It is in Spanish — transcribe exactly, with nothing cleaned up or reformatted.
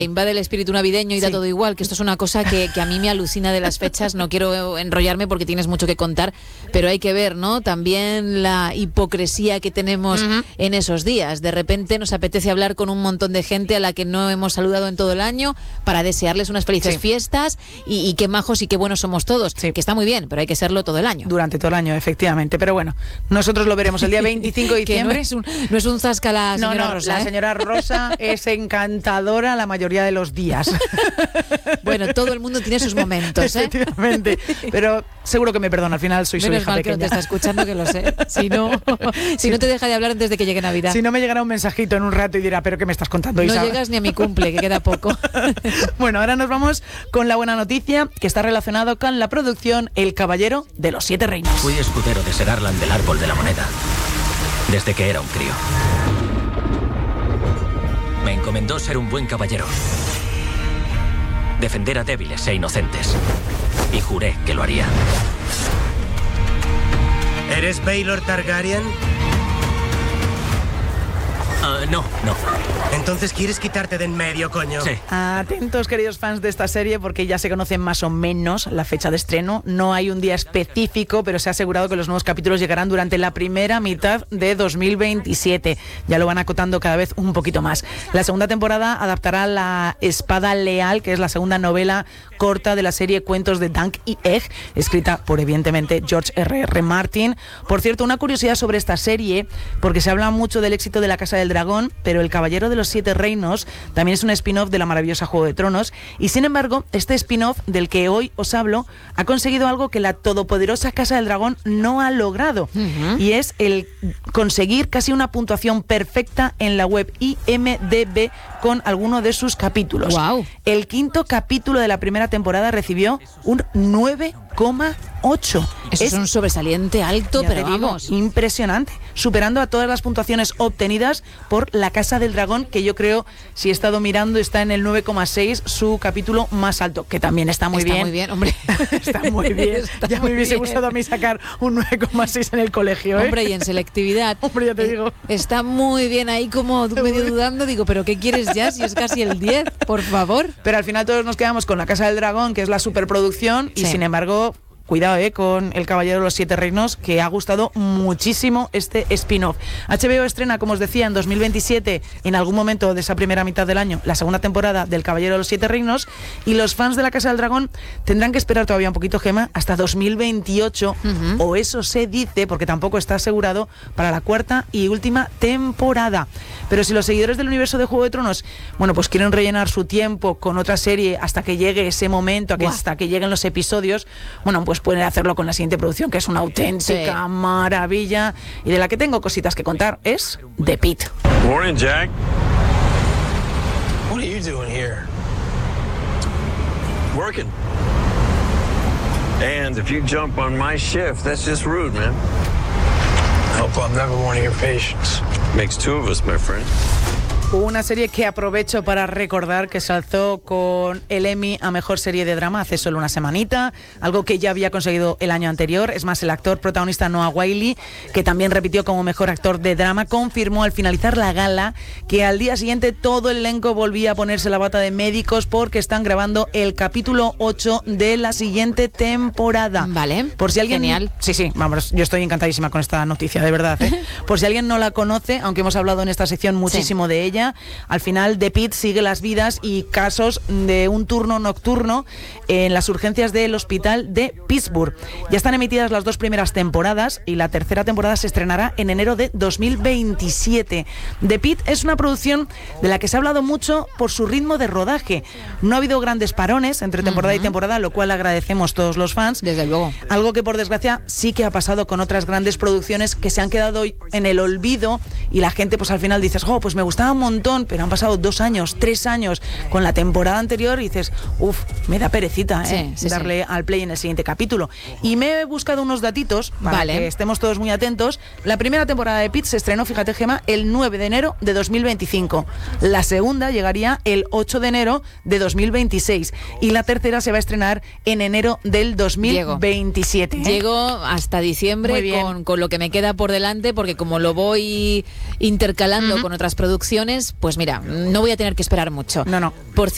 invade el espíritu navideño y Sí. da todo igual, que esto es una cosa que, que a mí me alucina de las fechas. No quiero enrollarme porque tienes mucho que contar, pero hay que ver, ¿no? También la hipocresía que tenemos uh-huh. en esos días. De repente nos apetece hablar con un montón de gente a la que no hemos saludado en todo el año para desearles unas felices sí. fiestas y, y qué majos y qué buenos somos todos, sí. que está muy bien, pero hay que serlo todo el año. Durante todo el año, efectivamente. Pero bueno, nosotros lo veremos el día veinticinco de diciembre. Que no es un, no es un zasca la señora no, no, Rosa. La ¿eh? señora Rosa es encantadora la mayoría de los días. Bueno, todo el mundo tiene sus momentos, ¿eh? Efectivamente. Pero seguro que me perdona, al final soy Menos su hija mal pequeña. Que no te está escuchando, que lo sé. Si no, si no te deja de hablar antes de que llegue Navidad. Si no me llegará un mensajito en un rato y dirá, ¿pero qué me estás contando, Isa? No llegas ni a mi cumple, que queda poco. Bueno, ahora nos vamos con la buena noticia, que está relacionado con la producción El Caballero de los Siete Reinos. Fui escudero de Ser Arlan del Árbol de la Moneda, desde que era un crío. Me encomendó ser un buen caballero, defender a débiles e inocentes, y juré que lo haría. ¿Eres Baelor Targaryen? Uh, no, no. Entonces quieres quitarte de en medio, coño. Sí. Atentos, queridos fans de esta serie, porque ya se conocen más o menos la fecha de estreno. No hay un día específico, pero se ha asegurado que los nuevos capítulos llegarán durante la primera mitad de dos mil veintisiete. Ya lo van acotando cada vez un poquito más. La segunda temporada adaptará La Espada Leal, que es la segunda novela corta de la serie Cuentos de Dunk y Egg, escrita por, evidentemente, George R R. Martin. Por cierto, una curiosidad sobre esta serie, porque se habla mucho del éxito de La Casa del Dragón, pero El Caballero de los Siete Reinos también es un spin-off de la maravillosa Juego de Tronos, y sin embargo, este spin-off del que hoy os hablo ha conseguido algo que la todopoderosa Casa del Dragón no ha logrado, uh-huh. y es el conseguir casi una puntuación perfecta en la web I M D B con alguno de sus capítulos. Wow. El quinto capítulo de la primera temporada recibió un nueve coma ocho. Eso es, es un sobresaliente alto, pero digo, vamos. Impresionante, superando a todas las puntuaciones obtenidas por La Casa del Dragón, que yo creo, si he estado mirando, está en el nueve coma seis, su capítulo más alto, que también está muy está bien. Está muy bien, hombre. Está muy bien. Está ya muy me hubiese bien. gustado a mí sacar un nueve coma seis en el colegio, ¿eh? Hombre, y en selectividad. Hombre, ya te digo. Eh, está muy bien ahí, como medio dudando, digo, ¿pero qué quieres ya? Si es casi el diez, por favor. Pero al final todos nos quedamos con La Casa del Dragón, que es la superproducción, y sí. sin embargo... Cuidado, eh, con El Caballero de los Siete Reinos, que ha gustado muchísimo este spin-off. H B O estrena, como os decía, en dos mil veintisiete, en algún momento de esa primera mitad del año, la segunda temporada del Caballero de los Siete Reinos, y los fans de La Casa del Dragón tendrán que esperar todavía un poquito, Gemma, hasta dos mil veintiocho, uh-huh. o eso se dice, porque tampoco está asegurado, para la cuarta y última temporada. Pero si los seguidores del universo de Juego de Tronos, bueno, pues quieren rellenar su tiempo con otra serie hasta que llegue ese momento, hasta que lleguen los episodios, bueno, pues pueden hacerlo con la siguiente producción, que es una auténtica sí. maravilla, y de la que tengo cositas que contar, es The Pitt. Morning, Jack. What are you doing here? Working. And if you jump on my shift, that's just rude, man. Hope I'm never one of your patients. Makes two of us, my friend. Una serie que aprovecho para recordar que se alzó con el Emmy a Mejor Serie de Drama hace solo una semanita, algo que ya había conseguido el año anterior. Es más, el actor protagonista Noah Wyle, que también repitió como Mejor Actor de Drama, confirmó al finalizar la gala que al día siguiente todo el elenco volvía a ponerse la bata de médicos porque están grabando el capítulo ocho de la siguiente temporada. Vale, por si alguien... genial. Sí, sí, vamos, yo estoy encantadísima con esta noticia, de verdad, ¿eh? Por si alguien no la conoce, aunque hemos hablado en esta sección muchísimo sí. de ella, al final The Pitt sigue las vidas y casos de un turno nocturno en las urgencias del hospital de Pittsburgh. Ya están emitidas las dos primeras temporadas y la tercera temporada se estrenará en enero de dos mil veintisiete. The Pitt es una producción de la que se ha hablado mucho por su ritmo de rodaje. No ha habido grandes parones entre temporada uh-huh. y temporada, lo cual agradecemos todos los fans. Desde luego. Algo que por desgracia sí que ha pasado con otras grandes producciones que se han quedado en el olvido y la gente pues al final dices, oh, pues me gustaba un montón, pero han pasado dos años, tres años con la temporada anterior y dices, uff, me da perecita ¿eh? sí, sí, darle sí. al play en el siguiente capítulo. Y me he buscado unos datitos para vale. que estemos todos muy atentos. La primera temporada de Pitt se estrenó, fíjate, Gemma, el nueve de enero de dos mil veinticinco. La segunda llegaría el ocho de enero de dos mil veintiséis. Y la tercera se va a estrenar en enero del dos mil veintisiete. Llego, ¿eh? Llego hasta diciembre con, con lo que me queda por delante, porque como lo voy intercalando uh-huh. con otras producciones, pues mira, no voy a tener que esperar mucho. No, no. Por